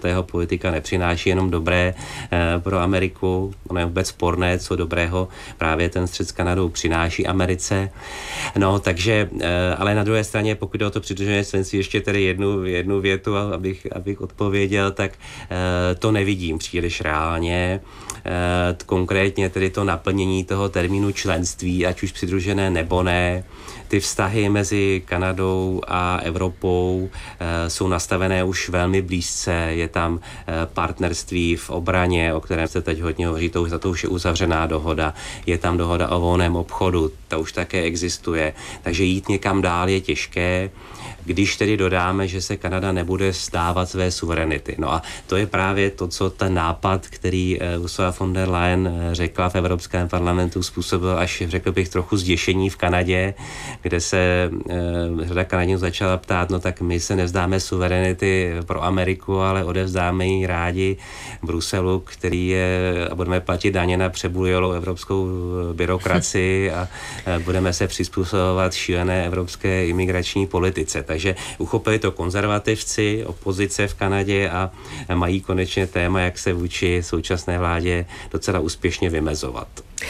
Ta jeho politika nepřináší jenom dobré pro Ameriku, ono je vůbec sporné, co dobrého právě ten střet s Kanadou přináší Americe. No, takže, ale na druhé straně, pokud jde o to přidružené členství, ještě tedy jednu větu, abych odpověděl, tak to nevidím příliš reálně. Konkrétně tedy to naplnění toho termínu členství, ať už přidružené nebo ne. Ty vztahy mezi Kanadou a Evropou jsou nastavené už velmi blízce. Je tam partnerství v obraně, o kterém se teď hodně hovoří, to už je uzavřená dohoda. Je tam dohoda o volném obchodu, ta už také existuje. Takže jít někam dál je těžké, když tedy dodáme, že se Kanada nebude vzdávat své suverenity. No a to je právě to, co ten nápad, který Ursula von der Leyen řekla v Evropském parlamentu, způsobil až, řekl bych, trochu zděšení v Kanadě, kde se řada Kanaděnů začala ptát, no tak my se nevzdáme suverenity pro Ameriku, ale odevzdáme ji rádi Bruselu, který je, a budeme platit daně na přebujelou evropskou byrokracii a budeme se přizpůsobovat šílené evropské imigrační politice. Takže uchopili to konzervativci, opozice v Kanadě a mají konečně téma, jak se vůči současné vládě docela úspěšně vymezovat.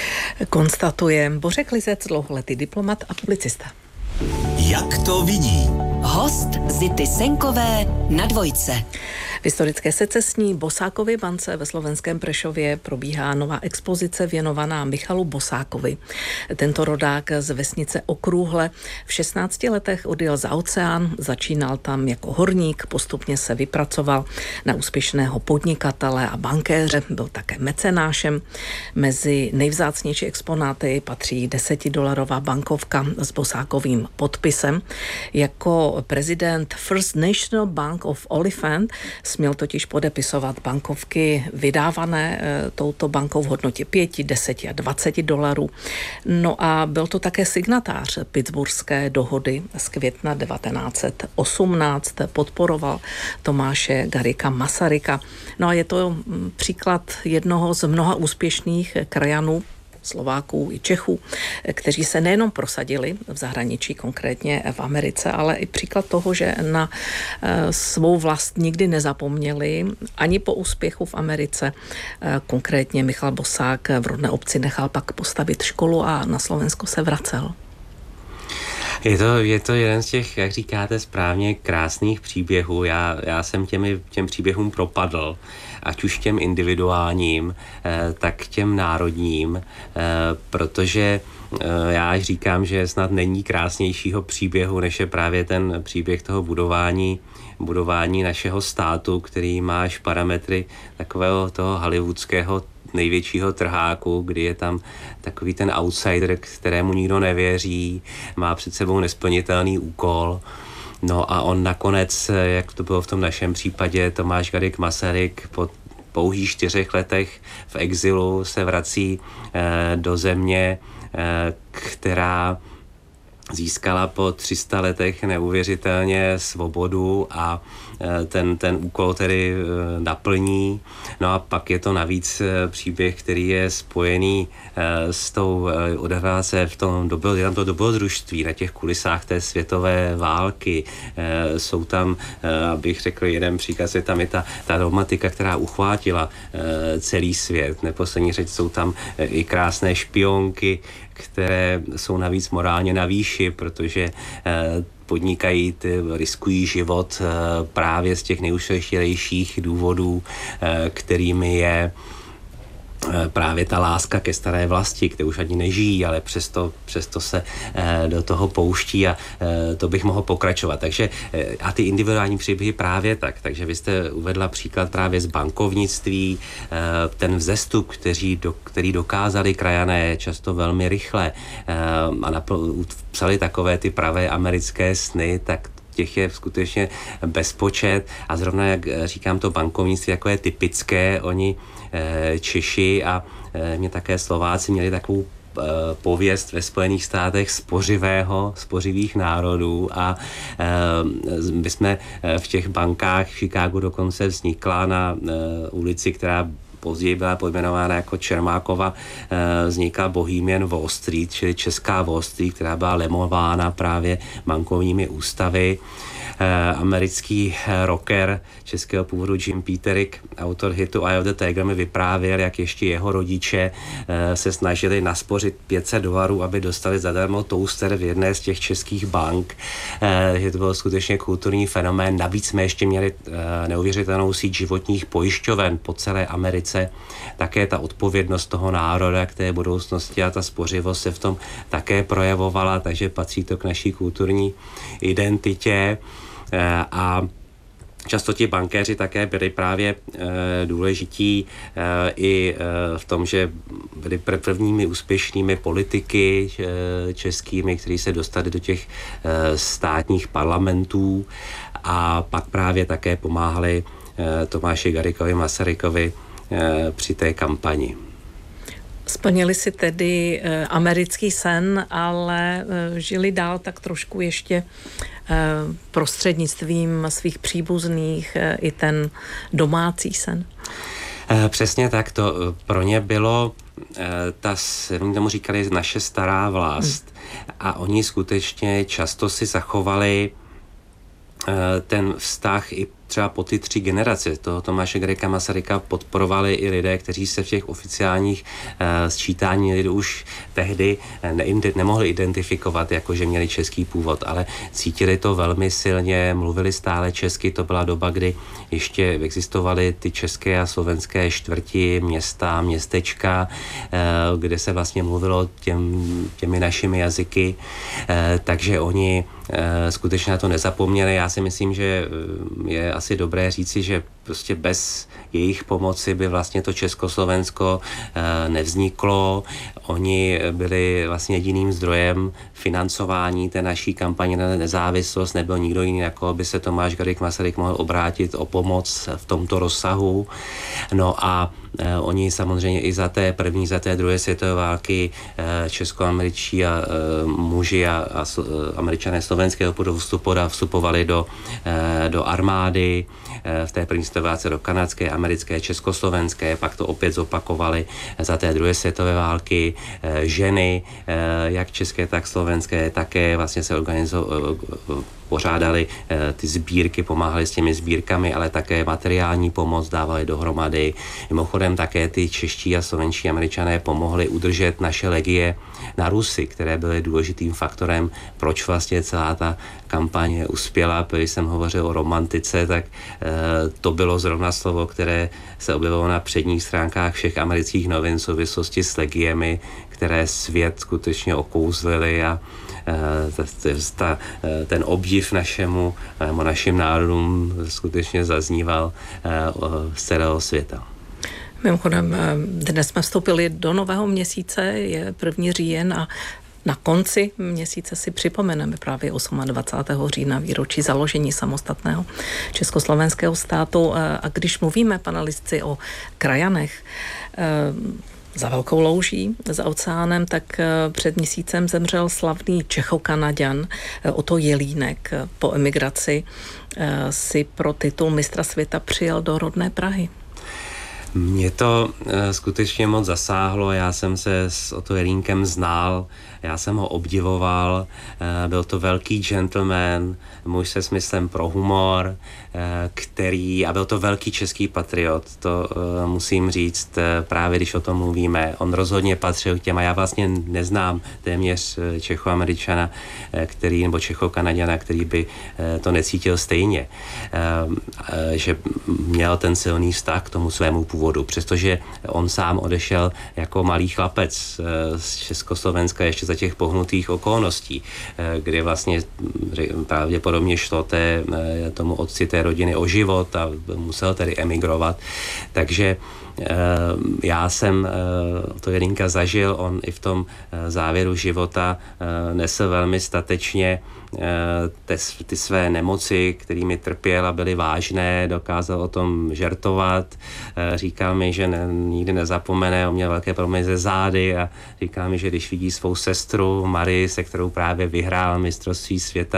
Konstatuje Bořek Lizec, dlouholetý diplomat a publicista. Jak to vidí? Host Zity Senkové na Dvojce. V historické secesní Bosákově bance ve slovenském Prešově probíhá nová expozice věnovaná Michalu Bosákovi. Tento rodák z vesnice Okrůhle v 16 letech odjel za oceán, začínal tam jako horník, postupně se vypracoval na úspěšného podnikatele a bankéře, byl také mecenášem. Mezi nejvzácnější exponáty patří $10 bankovka s Bosákovým podpisem. Jako prezident First National Bank of Oliphant směl totiž podepisovat bankovky vydávané touto bankou v hodnotě 5, 10 a $20. No a byl to také signatář Pittsburghské dohody z května 1918. Podporoval Tomáše Garrigua Masaryka. No a je to příklad jednoho z mnoha úspěšných krajanů, Slováků i Čechů, kteří se nejenom prosadili v zahraničí, konkrétně v Americe, ale i příklad toho, že na svou vlast nikdy nezapomněli ani po úspěchu v Americe. Konkrétně Michal Bosák v rodné obci nechal pak postavit školu a na Slovensko se vracel. Je to jeden z těch, jak říkáte správně, krásných příběhů. Já jsem těm příběhům propadl, ať už těm individuálním, tak těm národním, protože já říkám, že snad není krásnějšího příběhu, než je právě ten příběh toho budování našeho státu, který má až parametry takového toho hollywoodského největšího trháku, kdy je tam takový ten outsider, kterému nikdo nevěří, má před sebou nesplnitelný úkol. No a on nakonec, jak to bylo v tom našem případě, Tomáš Garrigue Masaryk po pouhých 4 letech v exilu se vrací do země, která získala po 300 letech neuvěřitelně svobodu a ten úkol tedy naplní. No a pak je to navíc příběh, který je spojený s tou, odehrává se v tom dobrodružství na těch kulisách té světové války. Jsou tam, abych řekl jeden příklad, je tam i ta romantika, která uchvátila celý svět. Neposlední řeč jsou tam i krásné špionky, které jsou navíc morálně na výši, protože podnikají, riskují život právě z těch nejušlechtilejších důvodů, kterými je právě ta láska ke staré vlasti, kde už ani nežijí, ale přesto se do toho pouští a to bych mohl pokračovat. Takže a ty individuální příběhy právě tak. Takže vy jste uvedla příklad právě z bankovnictví, ten vzestup, který dokázali krajané často velmi rychle a psali takové ty pravé americké sny, tak těch je skutečně bezpočet a zrovna, jak říkám, to bankovnictví, jako je typické, oni Češi a mě také Slováci měli takovou pověst ve Spojených státech spořivých národů a my jsme v těch bankách v Chicagu dokonce vznikla na ulici, která později byla pojmenována jako Čermákova, vznikla Bohemian Wall Street, čili česká Wall Street, která byla lemována právě bankovními ústavy. Americký rocker českého původu Jim Peterik, autor hitu Eye of the Tiger, mi vyprávěl, jak ještě jeho rodiče se snažili naspořit $500, aby dostali zadarmo toaster v jedné z těch českých bank. Že to byl skutečně kulturní fenomén. Navíc jsme ještě měli neuvěřitelnou síť životních pojišťoven po celé Americe. Také ta odpovědnost toho národa k té budoucnosti a ta spořivost se v tom také projevovala, takže patří to k naší kulturní identitě. A často ti bankéři také byli právě důležití i v tom, že byli prvními úspěšnými politiky českými, kteří se dostali do těch státních parlamentů a pak právě také pomáhali Tomáši Garriguovi Masarykovi při té kampani. Splnili si tedy americký sen, ale žili dál tak trošku ještě prostřednictvím svých příbuzných i ten domácí sen. Přesně tak, to pro ně bylo, oni tomu říkali naše stará vlast a oni skutečně často si zachovali ten vztah i třeba po ty 3 generace. Toho Tomáše Garrigua Masaryka podporovali i lidé, kteří se v těch oficiálních sčítání lidů už tehdy nemohli identifikovat, jako že měli český původ, ale cítili to velmi silně, mluvili stále česky. To byla doba, kdy ještě existovaly ty české a slovenské čtvrti, města, městečka, kde se vlastně mluvilo těmi našimi jazyky, takže oni skutečně na to nezapomněli. Já si myslím, že je asi dobré říci, že prostě bez jejich pomoci by vlastně to Československo nevzniklo. Oni byli vlastně jediným zdrojem financování té naší kampaně na nezávislost. Nebyl nikdo jiný, jako by se Tomáš Garrigue Masaryk mohl obrátit o pomoc v tomto rozsahu. No a oni samozřejmě i za té první, za té druhé světové války českoameričtí a muži a Američané slovenského původu vstupovali do armády, v té první světové válce do kanadské, americké, československé, pak to opět zopakovali za té druhé světové války. Ženy, jak české, tak slovenské, také vlastně se pořádali ty sbírky, pomáhali s těmi sbírkami, ale také materiální pomoc dávali dohromady. Mimochodem také ty čeští a slovenští Američané pomohli udržet naše legie na Rusy, které byly důležitým faktorem, proč vlastně celá ta kampaně uspěla. Když jsem hovořil o romantice, tak to bylo zrovna slovo, které se objevilo na předních stránkách všech amerických novin v souvislosti s legiemi, které svět skutečně okouzlily a ten obdiv našim národům skutečně zazníval z celého světa. Mimochodem, dnes jsme vstoupili do nového měsíce, je 1. říjen a na konci měsíce si připomeneme právě 28. října výročí založení samostatného československého státu. A když mluvíme, panelistci, o krajanech, za Velkou louží, za oceánem, tak před měsícem zemřel slavný Čechokanaďan Otto Jelínek. Po emigraci si pro titul mistra světa přijel do rodné Prahy. Mě to skutečně moc zasáhlo, já jsem se s Otto Jelínkem znal, já jsem ho obdivoval, byl to velký gentleman, muž se smyslem pro humor, a byl to velký český patriot, to musím říct, právě když o tom mluvíme. On rozhodně patřil k těm, a já vlastně neznám téměř Čechoameričana, nebo Čechokanaďana, který by to necítil stejně, že měl ten silný vztah k tomu svému původu, přestože on sám odešel jako malý chlapec z Československa ještě za těch pohnutých okolností, kdy vlastně pravděpodobně šlo tomu otci té rodiny o život a musel tedy emigrovat. Takže já jsem to Jelínka zažil, on i v tom závěru života nesl velmi statečně ty své nemoci, kterými trpěl a byly vážné, dokázal o tom žertovat, říkal mi, že nikdy nezapomene, on měl velké problémy ze zády a říkal mi, že když vidí svou sestru Marii, se kterou právě vyhrál mistrovství světa v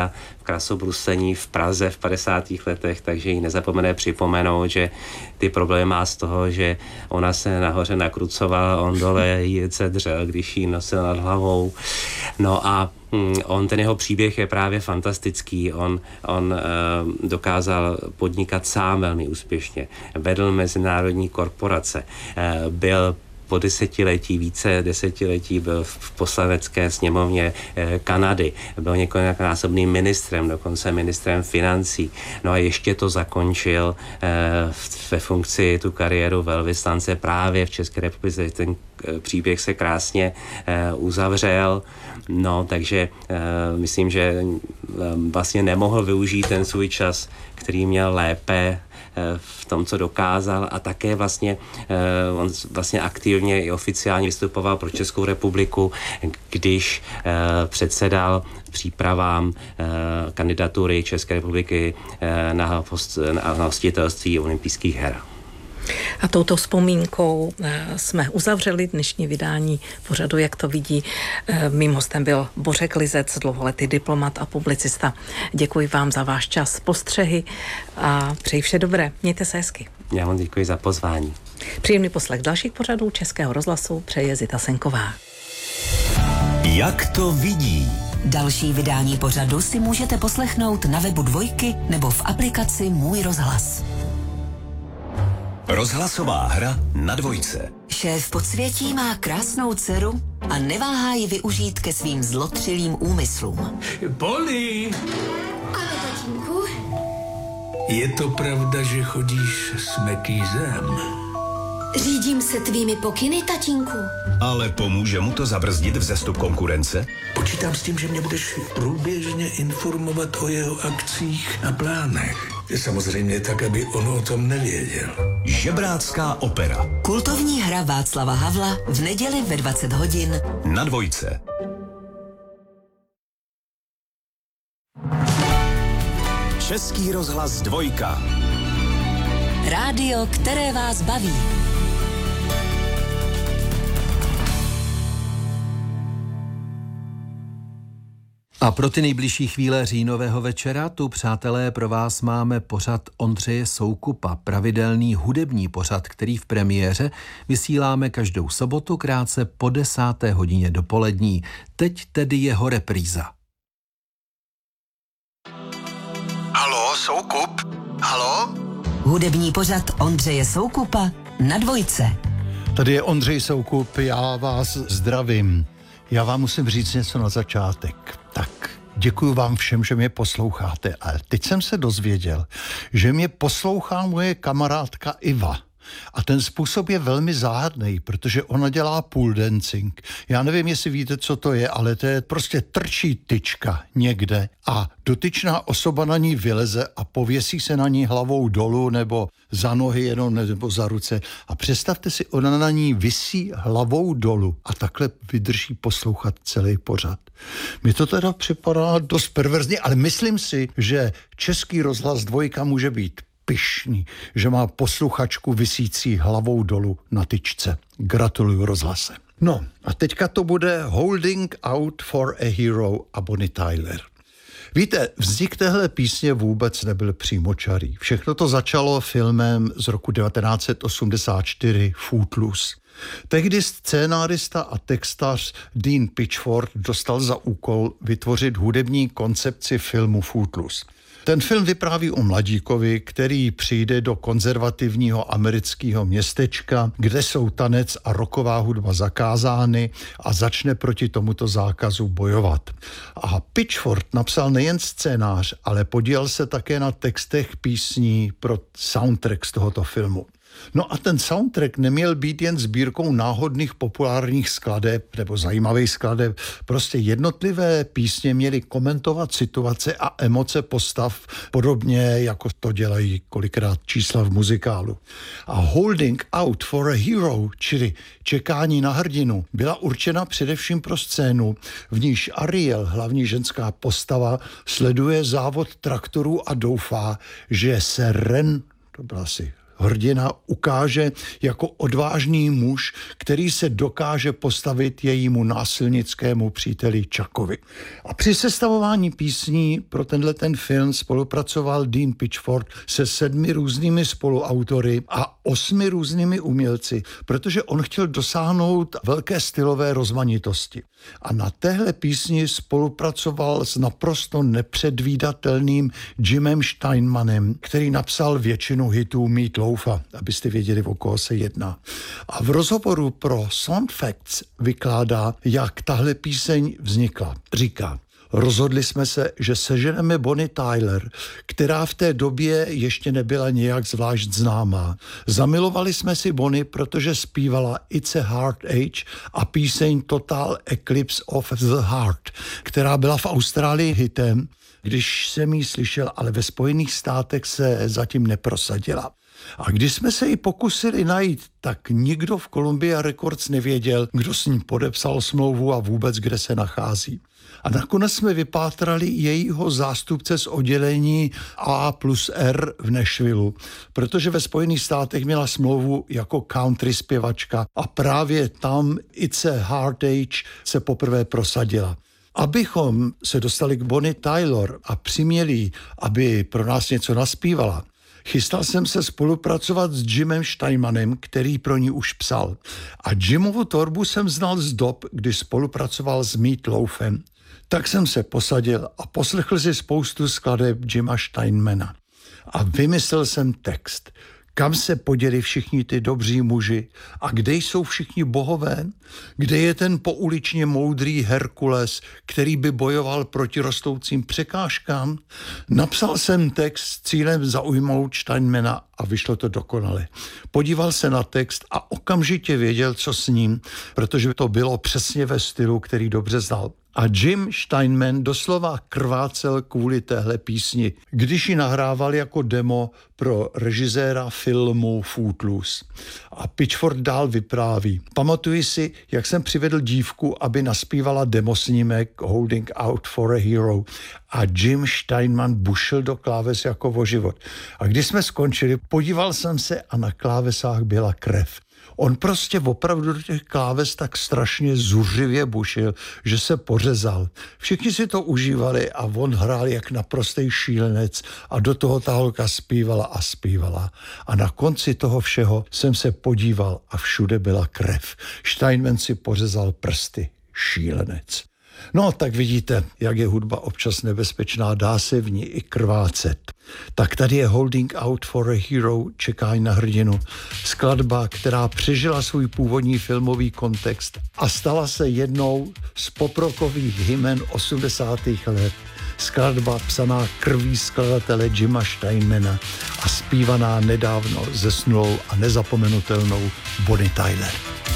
krasobruslení v Praze v 50. letech, takže jí nezapomene připomenout, že ty problémy má z toho, že ona se nahoře nakrucovala, on dole jí cedřel, když jí nosil nad hlavou. No a ten jeho příběh je právě fantastický. On dokázal podnikat sám velmi úspěšně. Vedl mezinárodní korporace. Byl po více desetiletí byl v poslanecké sněmovně Kanady. Byl několikanásobným ministrem, dokonce ministrem financí. No a ještě to zakončil ve funkci tu kariéru velvyslance právě v České republice. Ten příběh se krásně uzavřel. No, takže myslím, že vlastně nemohl využít ten svůj čas, který měl lépe v tom, co dokázal, a také vlastně on vlastně aktivně i oficiálně vystupoval pro Českou republiku, když předsedal přípravám kandidatury České republiky na hostitelství olympijských her. A touto vzpomínkou jsme uzavřeli dnešní vydání pořadu Jak to vidí. Mým hostem byl Bořek Lizec, dlouholetý diplomat a publicista. Děkuji vám za váš čas, postřehy a přeji vše dobré. Mějte se hezky. Já vám děkuji za pozvání. Příjemný poslech dalších pořadů Českého rozhlasu přeje Zita Senková. Jak to vidí? Další vydání pořadu si můžete poslechnout na webu Dvojky nebo v aplikaci Můj rozhlas. Rozhlasová hra na Dvojce. Šéf podsvětí má krásnou dceru a neváhá ji využít ke svým zlotřilým úmyslům. Poli! Ano, tatínku. Je to pravda, že chodíš s Metýzem? Řídím se tvými pokyny, tatínku. Ale pomůže mu to zabrzdit vzestup konkurence? Počítám s tím, že mě budeš průběžně informovat o jeho akcích a plánech. Samozřejmě tak, aby on o tom nevěděl. Žebrácká opera. Kultovní hra Václava Havla v neděli ve 20 hodin Na Dvojce. Český rozhlas Dvojka. Rádio, které vás baví. A pro ty nejbližší chvíle říjnového večera tu, přátelé, pro vás máme pořad Ondřeje Soukupa, pravidelný hudební pořad, který v premiéře vysíláme každou sobotu krátce po 10. hodině dopolední. Teď tedy jeho repríza. Haló, Soukup? Haló? Hudební pořad Ondřeje Soukupa na Dvojce. Tady je Ondřej Soukup, já vás zdravím. Já vám musím říct něco na začátek. Tak, děkuji vám všem, že mě posloucháte. Ale teď jsem se dozvěděl, že mě poslouchá moje kamarádka Iva. A ten způsob je velmi záhadný, protože ona dělá pole dancing. Já nevím, jestli víte, co to je, ale to je prostě trčí tyčka někde a dotyčná osoba na ní vyleze a pověsí se na ní hlavou dolů nebo za nohy jenom nebo za ruce. A představte si, ona na ní visí hlavou dolů a takhle vydrží poslouchat celý pořad. Mi to teda připadá dost perverzně, ale myslím si, že Český rozhlas Dvojka může být pyšný, že má posluchačku visící hlavou dolů na tyčce. Gratuluju rozhlase. No a teďka to bude Holding Out for a Hero a Bonnie Tyler. Víte, vznik téhle písně vůbec nebyl přímočarý. Všechno to začalo filmem z roku 1984 Footloose. Tehdy scénárista a textař Dean Pitchford dostal za úkol vytvořit hudební koncepci filmu Footloose. Ten film vypráví o mladíkovi, který přijde do konzervativního amerického městečka, kde jsou tanec a rocková hudba zakázány a začne proti tomuto zákazu bojovat. A Pitchford napsal nejen scénář, ale podílel se také na textech písní pro soundtrack z tohoto filmu. No a ten soundtrack neměl být jen sbírkou náhodných populárních skladeb nebo zajímavých skladeb. Prostě jednotlivé písně měly komentovat situace a emoce postav, podobně jako to dělají kolikrát čísla v muzikálu. A Holding Out for a Hero, čili čekání na hrdinu, byla určena především pro scénu, v níž Ariel, hlavní ženská postava, sleduje závod traktorů a doufá, že se Ren, to byla asi hrdina ukáže jako odvážný muž, který se dokáže postavit jejímu násilnickému příteli Chuckovi. A při sestavování písní pro ten film spolupracoval Dean Pitchford se 7 různými spoluautory a 8 různými umělci, protože on chtěl dosáhnout velké stylové rozmanitosti. A na téhle písni spolupracoval s naprosto nepředvídatelným Jimem Steinmanem, který napsal většinu hitů Meat Loafa, abyste věděli, o koho se jedná. A v rozhovoru pro Sound Facts vykládá, jak tahle píseň vznikla. Říká: rozhodli jsme se, že seženeme Bonnie Tyler, která v té době ještě nebyla nějak zvlášť známá. Zamilovali jsme si Bonnie, protože zpívala It's a Heart Age a píseň Total Eclipse of the Heart, která byla v Austrálii hitem, když jsem ji slyšel, ale ve Spojených státech se zatím neprosadila. A když jsme se ji pokusili najít, tak nikdo v Columbia Records nevěděl, kdo s ním podepsal smlouvu a vůbec kde se nachází. A nakonec jsme vypátrali jejího zástupce z oddělení A+R v Nashvilleu, protože ve Spojených státech měla smlouvu jako country zpěvačka a právě tam It's a Heart Age se poprvé prosadila. Abychom se dostali k Bonnie Tyler a přiměli, aby pro nás něco naspívala, chystal jsem se spolupracovat s Jimem Steinmanem, který pro ní už psal. A Jimovu tvorbu jsem znal z dob, kdy spolupracoval s Meat Loafem. Tak jsem se posadil a poslechl si spoustu skladeb Jima Steinmana. A vymyslel jsem text. Kam se poděli všichni ty dobří muži a kde jsou všichni bohové? Kde je ten pouličně moudrý Herkules, který by bojoval proti rostoucím překážkám? Napsal jsem text s cílem zaujmout Steinmana a vyšlo to dokonale. Podíval se na text a okamžitě věděl, co s ním, protože to bylo přesně ve stylu, který dobře znal. A Jim Steinman doslova krvácel kvůli téhle písni, když ji nahrával jako demo pro režiséra filmu Footloose. A Pitchford dál vypráví. Pamatuji si, jak jsem přivedl dívku, aby naspívala demosnímek Holding Out for a Hero. A Jim Steinman bušil do kláves jako o život. A když jsme skončili, podíval jsem se a na klávesách byla krev. On prostě opravdu do těch kláves tak strašně zuřivě bušil, že se pořezal. Všichni si to užívali a on hrál jak naprostý šílenec a do toho ta holka zpívala a zpívala. A na konci toho všeho jsem se podíval a všude byla krev. Steinman si pořezal prsty. Šílenec. No, tak vidíte, jak je hudba občas nebezpečná, dá se v ní i krvácet. Tak tady je Holding Out for a Hero, Čekání na hrdinu. Skladba, která přežila svůj původní filmový kontext a stala se jednou z poprockových hymen 80. let. Skladba psaná krví skladatele Jima Steinmana a zpívaná nedávno zesnulou a nezapomenutelnou Bonnie Tyler.